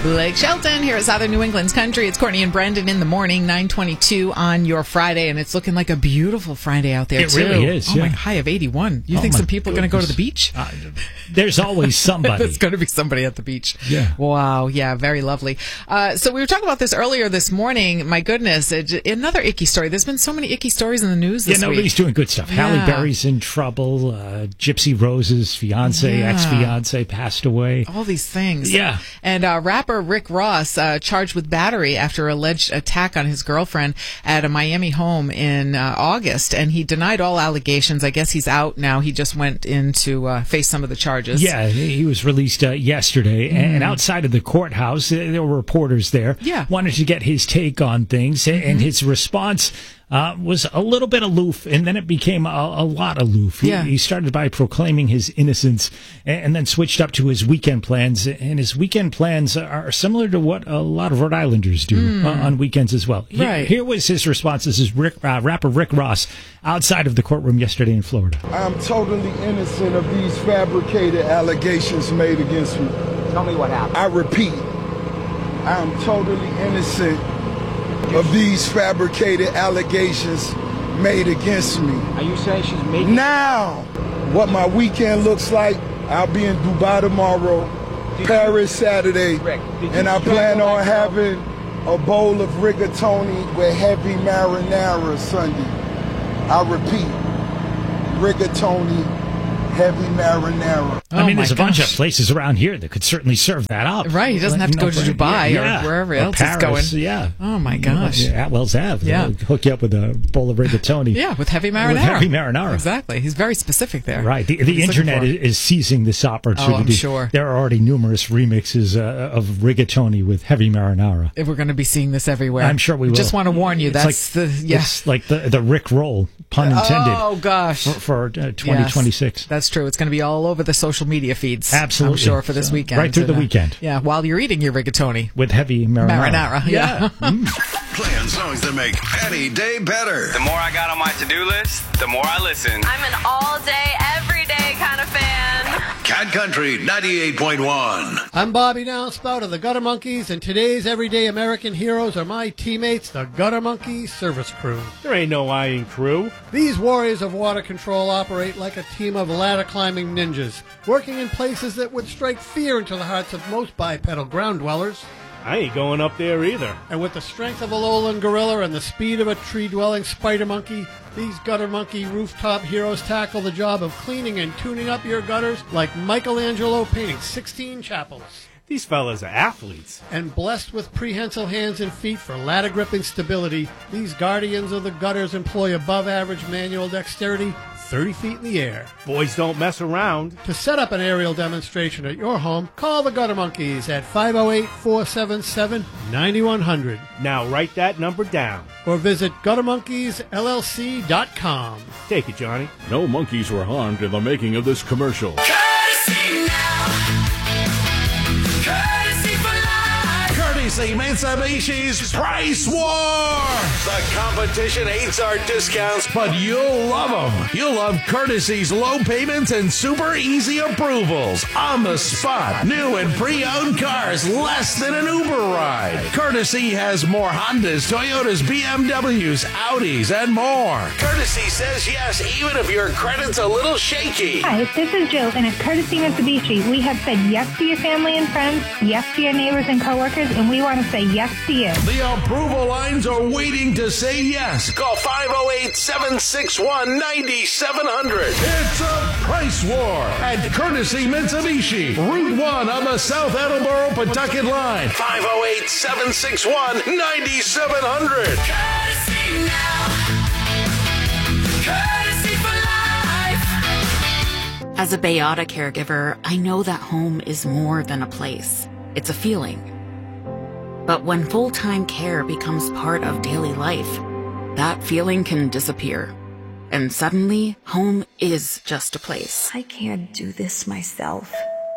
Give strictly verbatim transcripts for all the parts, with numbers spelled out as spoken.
Blake Shelton here at Southern New England's Country. It's Courtney and Brendan in the morning, nine twenty-two on your Friday, and it's looking like a beautiful Friday out there, it too. It really is, Oh, yeah. my, high of eighty-one. You oh think some people goodness. are going to go to the beach? Uh, there's always somebody. There's going to be somebody at the beach. Yeah. Wow, yeah, very lovely. Uh, so we were talking about this earlier this morning. My goodness, it, another icky story. There's been so many icky stories in the news this yeah, week. nobody's doing good stuff. Yeah. Halle Berry's in trouble. Uh, Gypsy Rose's fiance, Yeah. ex-fiance passed away. All these things. Yeah. And uh, rapper Rick Ross uh, charged with battery after alleged attack on his girlfriend at a Miami home in uh, August. And he denied all allegations. I guess he's out now. He just went in to uh, face some of the charges. Yeah, he was released uh, yesterday. Mm. And outside of the courthouse, uh, there were reporters there. Yeah. Wanted to get his take on things. Mm-hmm. And his response Uh, was a little bit aloof, and then it became a, a lot aloof. He, yeah. he started by proclaiming his innocence, and, and then switched up to his weekend plans. And his weekend plans are similar to what a lot of Rhode Islanders do mm. uh, on weekends as well. Here, right. here was his response. This is Rick, uh, rapper Rick Ross outside of the courtroom yesterday in Florida. I'm totally innocent of these fabricated allegations made against me. Tell me what happened. I repeat, I'm totally innocent of these fabricated allegations made against me. Are you saying she's making... Now, what my weekend looks like, I'll be in Dubai tomorrow, did Paris you, Saturday, Rick, and I plan on having a bowl of rigatoni with heavy marinara Sunday. I repeat, rigatoni, heavy marinara. I mean, oh there's a gosh. bunch of places around here that could certainly serve that up. Right, he doesn't have to go to Dubai yeah, or wherever or else Paris, he's going. Yeah. Oh, my gosh. You know, Atwell's Ave. Yeah. They'll hook you up with a bowl of rigatoni. Yeah, with heavy marinara. With heavy marinara. Exactly. He's very specific there. Right. The, the internet is, is seizing this opportunity. Oh, I'm sure. There are already numerous remixes uh, of rigatoni with heavy marinara. We're going to be seeing this everywhere. I'm sure we will. Just want to warn you. It's That's like, the, yeah. It's like the, the Rick roll, pun intended. Oh, gosh. For, for uh, twenty twenty-six. Yes, that's true. It's going to be all over the social media feeds. Absolutely. I'm sure for this so, weekend. Right through the and, uh, weekend. Yeah, while you're eating your rigatoni. With heavy marinara. Marinara, yeah. mm. Playing songs that make any day better. The more I got on my to-do list, the more I listen. I'm an all-day, everyday kind of fan. Cat Country ninety-eight point one. I'm Bobby Downspout of the Gutter Monkeys, and today's everyday American heroes are my teammates, the Gutter Monkey Service Crew. There ain't no I in crew. These warriors of water control operate like a team of ladder-climbing ninjas, working in places that would strike fear into the hearts of most bipedal ground dwellers. I ain't going up there either. And with the strength of a lowland gorilla and the speed of a tree-dwelling spider monkey, these gutter monkey rooftop heroes tackle the job of cleaning and tuning up your gutters like Michelangelo painting sixteen chapels. These fellas are athletes. And blessed with prehensile hands and feet for ladder gripping stability, these guardians of the gutters employ above-average manual dexterity thirty feet in the air. Boys don't mess around. To set up an aerial demonstration at your home, call the Gutter Monkeys at five oh eight, four seven seven, nine one zero zero. Now write that number down. Or visit gutter monkeys L L C dot com. Take it, Johnny. No monkeys were harmed in the making of this commercial. Courtesy now. Courtesy for life. Courtesy Mitsubishi's Price War. The competition hates our discounts, but you'll love them. You'll love Courtesy's low payments and super easy approvals. On the spot. New and pre-owned cars less than an Uber ride. Courtesy has more Hondas, Toyotas, B M Ws, Audis, and more. Courtesy says yes, even if your credit's a little shaky. Hi, this is Jill, and at Courtesy Mitsubishi, we have said yes to your family and friends, yes to your neighbors and coworkers, and we want to say yes to you. The approval lines are waiting to say yes. Call five oh eight, seven six one, nine seven zero zero. It's a price war at Courtesy Mitsubishi, Route one on the South Attleboro-Pawtucket line. five oh eight, seven six one, nine seven zero zero. Courtesy now. Courtesy for life. As a Bayada caregiver, I know that home is more than a place. It's a feeling. But when full-time care becomes part of daily life, that feeling can disappear. And suddenly, home is just a place. I can't do this myself.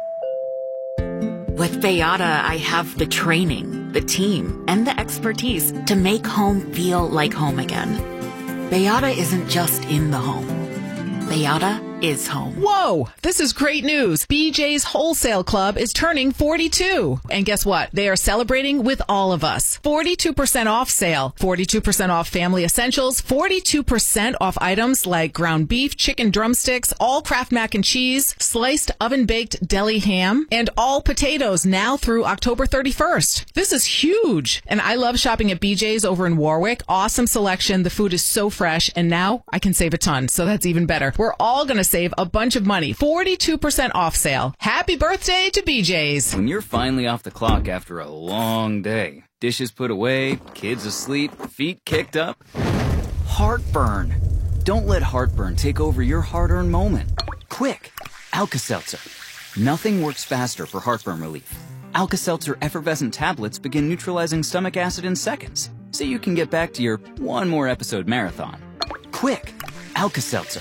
With Bayada, I have the training, the team, and the expertise to make home feel like home again. Bayada isn't just in the home. Bayada is home. Whoa! This is great news. B J's Wholesale Club is turning forty-two. And guess what? They are celebrating with all of us. forty-two percent off sale. forty-two percent off family essentials. forty-two percent off items like ground beef, chicken drumsticks, all Kraft mac and cheese, sliced oven-baked deli ham, and all potatoes now through October thirty-first. This is huge. And I love shopping at B J's over in Warwick. Awesome selection. The food is so fresh. And now I can save a ton. So that's even better. We're all going to save a bunch of money. forty-two percent off sale. Happy birthday to B J's. When you're finally off the clock after a long day, dishes put away, kids asleep, feet kicked up, heartburn. Don't let heartburn take over your hard-earned moment. Quick, Alka-Seltzer. Nothing works faster for heartburn relief. Alka-Seltzer effervescent tablets begin neutralizing stomach acid in seconds, so you can get back to your one more episode marathon. Quick, Alka-Seltzer.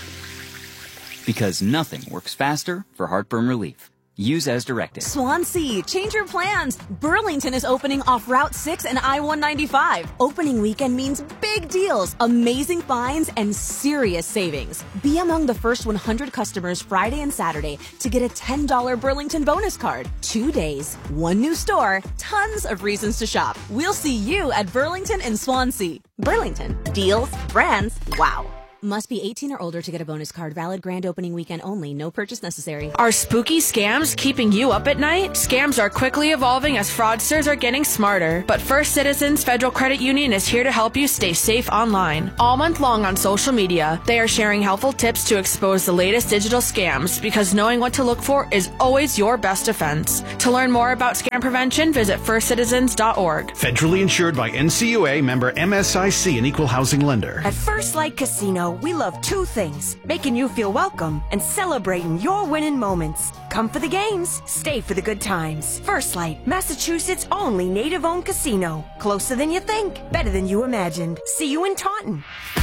Because nothing works faster for heartburn relief. Use as directed. Swansea, change your plans. Burlington is opening off Route six and I one ninety-five. Opening weekend means big deals, amazing finds, and serious savings. Be among the first one hundred customers Friday and Saturday to get a ten dollars Burlington bonus card. Two days, one new store, tons of reasons to shop. We'll see you at Burlington and Swansea. Burlington, deals, brands, wow. Must be eighteen or older to get a bonus card. Valid grand opening weekend only. No purchase necessary. Are spooky scams keeping you up at night? Scams are quickly evolving as fraudsters are getting smarter. But First Citizens Federal Credit Union is here to help you stay safe online. All month long on social media, they are sharing helpful tips to expose the latest digital scams because knowing what to look for is always your best defense. To learn more about scam prevention, visit first citizens dot org. Federally insured by N C U A, member M S I C, and equal housing lender. At First Light Casino, we love two things, making you feel welcome and celebrating your winning moments. Come for the games, stay for the good times. First Light, Massachusetts' only native-owned casino. Closer than you think, better than you imagined. See you in Taunton.